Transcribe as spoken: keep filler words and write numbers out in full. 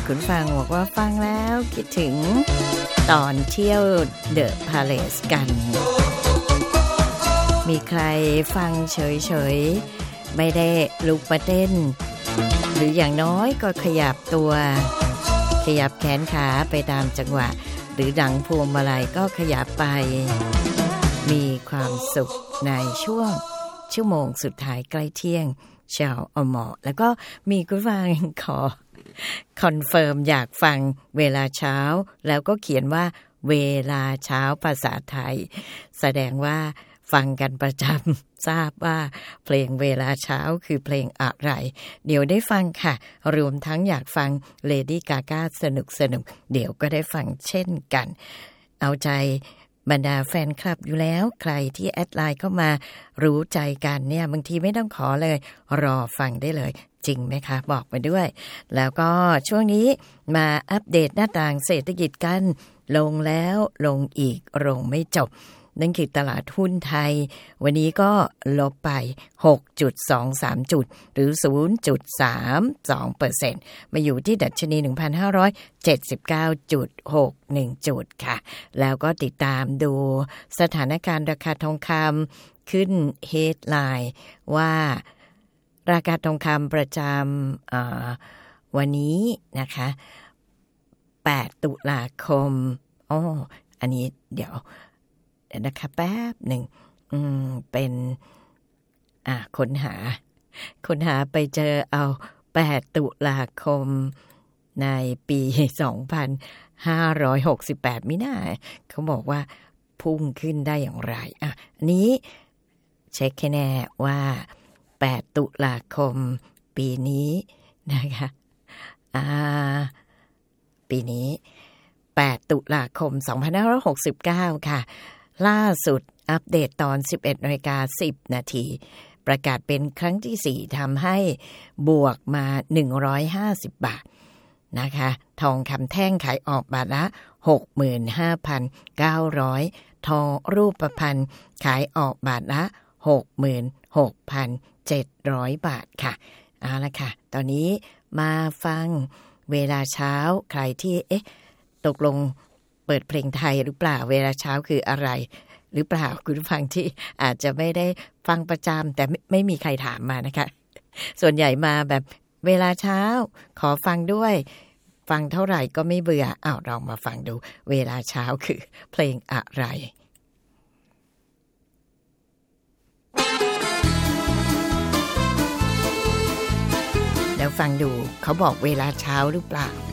คุณฟังบอกว่าฟังแล้วคิดถึงตอนเที่ยวเดอะพาเลสกันมีใครฟังเฉยๆไม่ได้ลุกมาเต้นหรืออย่างน้อยก็ขยับตัวขยับแขนขาไปตามจังหวะหรือดังพวงมาลัยก็ขยับไปมีความสุขในช่วงชั่วโมงสุดท้ายใกล้เที่ยงชาวอมอแล้วก็มีคุณฟังขอคอนเฟิร์มอยากฟังเวลาเช้าแล้วก็เขียนว่าเวลาเช้าภาษาไทยแสดงว่าฟังกันประจำทราบว่าเพลงเวลาเช้าคือเพลงอะไรเดี๋ยวได้ฟังค่ะรวมทั้งอยากฟัง Lady Gaga สนุกสนุกเดี๋ยวก็ได้ฟังเช่นกันเอาใจบรรดาแฟนคลับอยู่แล้วใครที่แอดไลน์เข้ามารู้ใจกันเนี่ยบางทีไม่ต้องขอเลยรอฟังได้เลยจริงไหมคะบอกมาด้วยแล้วก็ช่วงนี้มาอัปเดตหน้าต่างเศรษฐกิจกันลงแล้วลงอีกลงไม่จบนั่นคือตลาดหุ้นไทยวันนี้ก็ลบไป หกจุดสองสาม จุดหรือ ศูนย์จุดสามสองเปอร์เซ็นต์ มาอยู่ที่ดัชนี หนึ่งพันห้าร้อยเจ็ดสิบเก้าจุดหกหนึ่ง จุดค่ะแล้วก็ติดตามดูสถานการณ์ราคาทองคำขึ้นเฮดไลน์ว่าราคาทองคำประจำวันนี้นะคะแปดตุลาคมอ๋ออันนี้เดี๋ยวนะคะแป๊บหนึ่งอืมเป็นอ่ะค้นหาค้นหาไปเจอเอาแปดตุลาคมในปีสองพันห้าร้อยหกสิบแปดมิน่าเขาบอกว่าพุ่งขึ้นได้อย่างไรอ่ะอันนี้เช็คให้แน่ว่าแปดตุลาคมปีนี้นะคะอ่าปีนี้แปดตุลาคมสองพันห้าร้อยหกสิบเก้าค่ะล่าสุดอัปเดตตอน สิบเอ็ดนาฬิกาสิบนาทีประกาศเป็นครั้งที่สี่ทำให้บวกมาหนึ่งร้อยห้าสิบบาทนะคะทองคำแท่งขายออกบาทละ หกหมื่นห้าพันเก้าร้อย ทองรูปพรรณขายออกบาทละ หกหมื่นหกพันเจ็ดร้อย บาทค่ะเอาละค่ะตอนนี้มาฟังเวลาเช้าใครที่เอ๊ะตกลงเปิดเพลงไทยหรือเปล่าเวลาเช้าคืออะไรหรือเปล่าคุณฟังที่อาจจะไม่ได้ฟังประจำแต่ไม่ไม่มีใครถามมานะคะส่วนใหญ่มาแบบเวลาเช้าขอฟังด้วยฟังเท่าไหร่ก็ไม่เบื่ออ้าวลองมาฟังดูเวลาเช้าคือเพลงอะไรแล้วฟังดูเขาบอกเวลาเช้าหรือเปล่า